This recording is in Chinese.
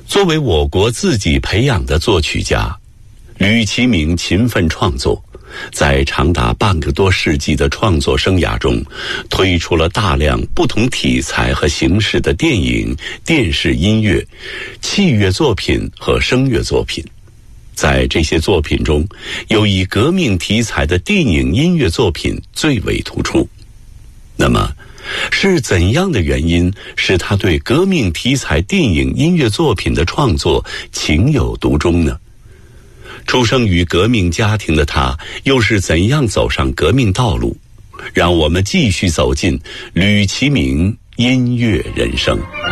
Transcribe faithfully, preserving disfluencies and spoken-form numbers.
作为我国自己培养的作曲家，吕其明勤奋创作，在长达半个多世纪的创作生涯中，推出了大量不同题材和形式的电影、电视音乐、器乐作品和声乐作品。在这些作品中，有以革命题材的电影音乐作品最为突出。那么，是怎样的原因使他对革命题材电影音乐作品的创作情有独钟呢？出生于革命家庭的他，又是怎样走上革命道路？让我们继续走进吕其明音乐人生。